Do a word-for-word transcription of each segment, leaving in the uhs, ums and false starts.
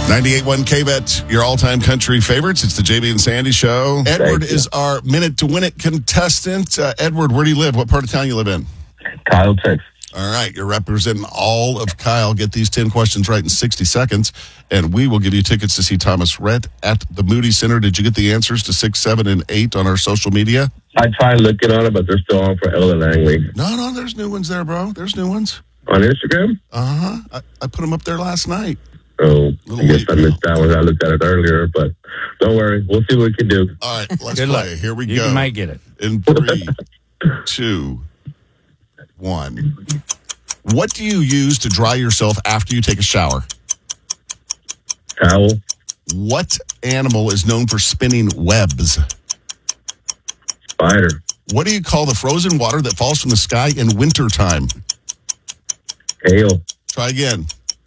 ninety-eight point one K-Bet, your all-time country favorites. It's the J B and Sandy Show. Edward is our Minute to Win It contestant. Uh, Edward, where do you live? What part of town you live in? Kyle, Texas. All right, you're representing all of Kyle. Get these ten questions right in sixty seconds, and we will give you tickets to see Thomas Rhett at the Moody Center. Did you get the answers to six, seven, and eight on our social media? I tried looking on it, but they're still on for Ella Langley. No, no, there's new ones there, bro. There's new ones. On Instagram? Uh-huh. I, I put them up there last night. Oh, I guess I missed that one. I looked at it earlier, but don't worry. We'll see what we can do. All right, let's Good play. luck. Here we you go. You might get it. In three, two, one. What do you use to dry yourself after you take a shower? Towel. What animal is known for spinning webs? Spider. What do you call the frozen water that falls from the sky in wintertime? Hail. Try again.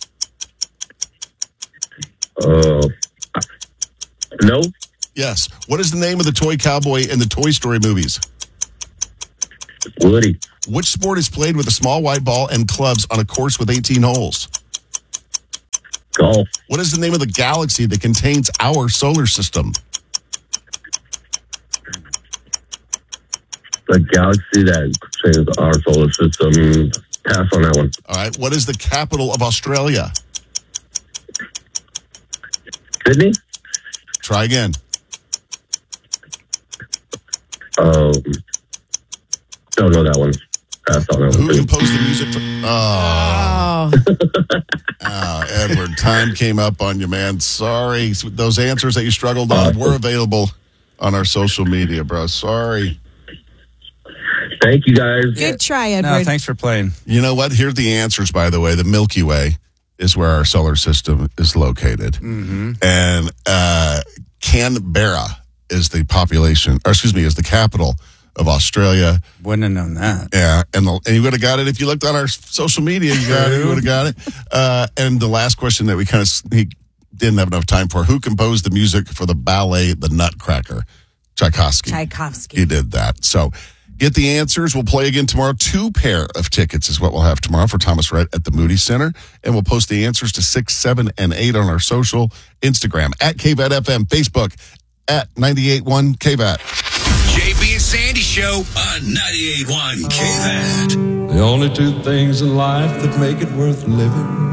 Uh, no. Yes. What is the name of the toy cowboy in the Toy Story movies? Woody. Which sport is played with a small white ball and clubs on a course with eighteen holes? Golf. What is the name of the galaxy that contains our solar system? The galaxy that contains our solar system. Pass on that one. All right. What is the capital of Australia? Sydney? Try again. Um, don't know that one. Pass on that Who one. composed the music for... Oh. oh, Edward, time came up on you, man. Sorry. Those answers that you struggled on were available on our social media, bro. Sorry. Thank you, guys. Good try, Edward. No, thanks for playing. You know what? Here are the answers, by the way. The Milky Way is where our solar system is located. Mm-hmm. And uh, Canberra is the population, or excuse me, is the capital of Australia. Wouldn't have known that. Yeah, and, the, and you would have got it if you looked on our social media. You got it. You would have got it. Uh, and the last question that we kind of he didn't have enough time for: who composed the music for the ballet The Nutcracker? Tchaikovsky. Tchaikovsky. He did that. So get the answers. We'll play again tomorrow. Two pair of tickets is what we'll have tomorrow for Thomas Rhett at the Moody Center, and we'll post the answers to six, seven, and eight on our social: Instagram at K V A T F M, Facebook at ninety-eight point one K V A T. J B and Sandy Show on ninety-eight point one K V A T. The only two things in life that make it worth living